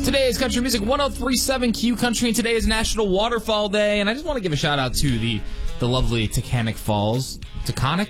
Today is Country Music 1037 Q Country, and today is National Waterfall Day. And I just want to give a shout out to the lovely Taconic Falls. Taconic?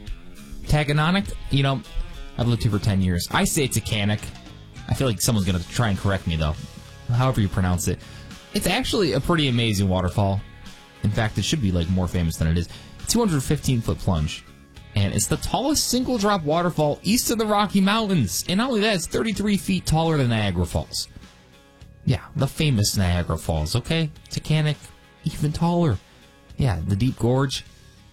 You know, I've lived here for 10 years. I say Taconic. I feel like someone's going to try and correct me, though. However you pronounce it. It's actually a pretty amazing waterfall. In fact, it should be like more famous than it is. 215-foot plunge. And it's the tallest single-drop waterfall east of the Rocky Mountains. And not only that, it's 33 feet taller than Niagara Falls. Yeah, the famous Niagara Falls, okay? Taconic, even taller. Yeah, the Deep Gorge,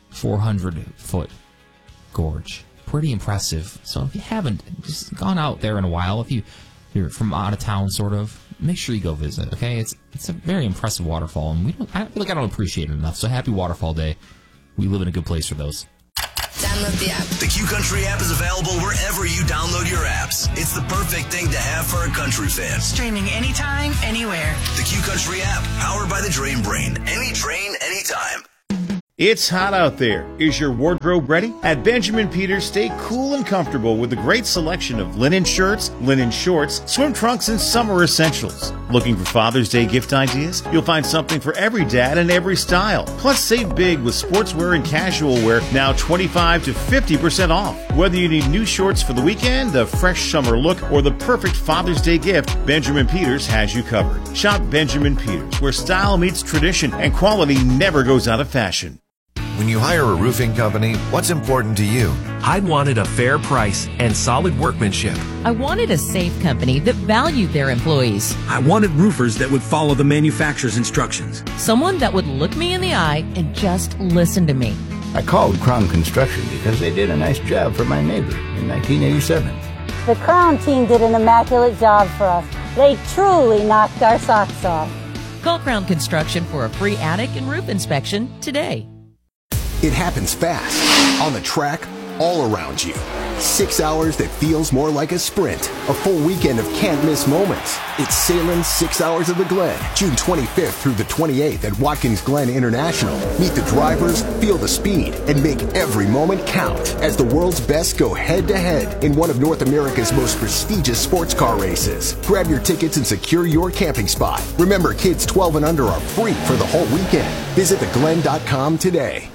400-foot gorge. Pretty impressive. So if you haven't just gone out there in a while, if you're from out of town, sort of, make sure you go visit, okay? It's a very impressive waterfall, and I feel like I don't appreciate it enough. So happy Waterfall Day. We live in a good place for those. Download the app. The Q Country app is available wherever you download your apps. It's the perfect thing to have for a country fan. Streaming anytime, anywhere. The Q Country app, powered by the Drain Brain. Any drain, anytime. It's hot out there. Is your wardrobe ready? At Benjamin Peters, stay cool and comfortable with a great selection of linen shirts, linen shorts, swim trunks, and summer essentials. Looking for Father's Day gift ideas? You'll find something for every dad and every style. Plus, save big with sportswear and casual wear, now 25 to 50% off. Whether you need new shorts for the weekend, a fresh summer look, or the perfect Father's Day gift, Benjamin Peters has you covered. Shop Benjamin Peters, where style meets tradition and quality never goes out of fashion. When you hire a roofing company, what's important to you? I wanted a fair price and solid workmanship. I wanted a safe company that valued their employees. I wanted roofers that would follow the manufacturer's instructions. Someone that would look me in the eye and just listen to me. I called Crown Construction because they did a nice job for my neighbor in 1987. The Crown team did an immaculate job for us. They truly knocked our socks off. Call Crown Construction for a free attic and roof inspection today. It happens fast, on the track, all around you. 6 hours that feels more like a sprint. A full weekend of can't-miss moments. It's Salem's 6 Hours of the Glen, June 25th through the 28th at Watkins Glen International. Meet the drivers, feel the speed, and make every moment count as the world's best go head-to-head in one of North America's most prestigious sports car races. Grab your tickets and secure your camping spot. Remember, kids 12 and under are free for the whole weekend. Visit theglen.com today.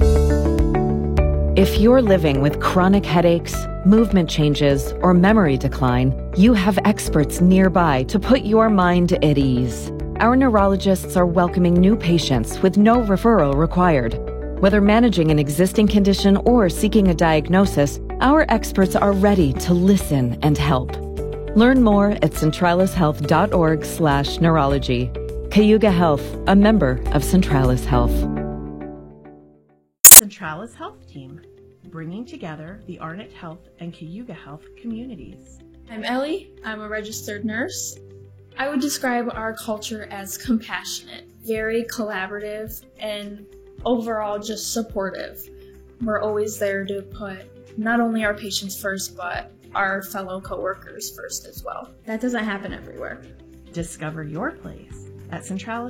If you're living with chronic headaches, movement changes, or memory decline, you have experts nearby to put your mind at ease. Our neurologists are welcoming new patients with no referral required. Whether managing an existing condition or seeking a diagnosis, our experts are ready to listen and help. Learn more at centralishealth.org/neurology. Cayuga Health, a member of Centralis Health. Centralis Health Team, bringing together the Arnett Health and Cayuga Health communities. I'm Ellie. I'm a registered nurse. I would describe our culture as compassionate, very collaborative, and overall just supportive. We're always there to put not only our patients first, but our fellow coworkers first as well. That doesn't happen everywhere. Discover your place at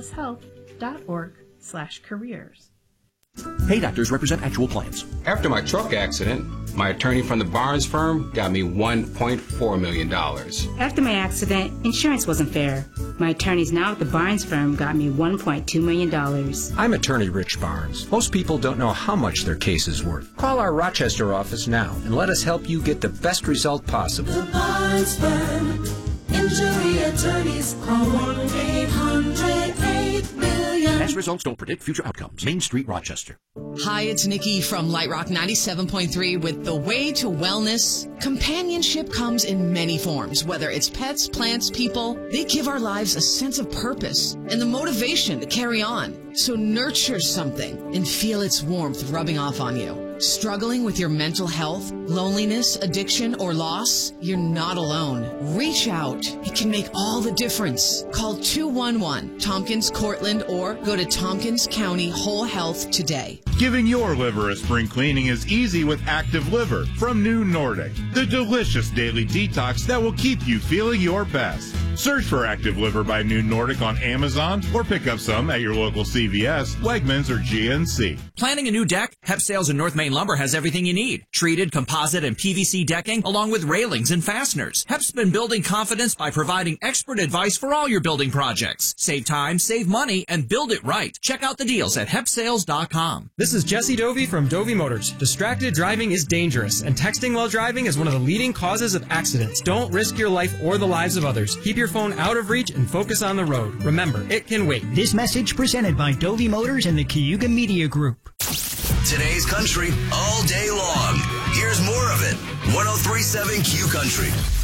centralishealth.org/careers. Hey Doctors represent actual clients. After my truck accident, my attorney from the Barnes firm got me $1.4 million. After my accident, insurance wasn't fair. My attorneys now at the Barnes firm got me $1.2 million. I'm attorney Rich Barnes. Most people don't know how much their case is worth. Call our Rochester office now and let us help you get the best result possible. The Barnes firm, injury attorneys, call 1-800-8-million. Past results don't predict future outcomes. Main Street, Rochester. Hi, it's Nikki from Light Rock 97.3 with The Way to Wellness. Companionship comes in many forms, whether it's pets, plants, people. They give our lives a sense of purpose and the motivation to carry on. So nurture something and feel its warmth rubbing off on you. Struggling with your mental health, loneliness, addiction, or loss? You're not alone. Reach out. It can make all the difference. Call 211 Tompkins Cortland or go to Tompkins County Whole Health today. Giving your liver a spring cleaning is easy with Active Liver from New Nordic, the delicious daily detox that will keep you feeling your best. Search for Active Liver by New Nordic on Amazon or pick up some at your local CVS, Wegmans, or GNC. Planning a new deck? Hep Sales in North Main Lumber has everything you need. Treated, composite, and PVC decking, along with railings and fasteners. Hep's been building confidence by providing expert advice for all your building projects. Save time, save money, and build it right. Check out the deals at hepsales.com. This is Jesse Dovey from Dovey Motors. Distracted driving is dangerous, and texting while driving is one of the leading causes of accidents. Don't risk your life or the lives of others. Keep your phone out of reach and focus on the road. Remember, it can wait. This message presented by Dovey Motors and the Cayuga Media Group. Today's country all day long. Here's more of it. 103.7 Q Country.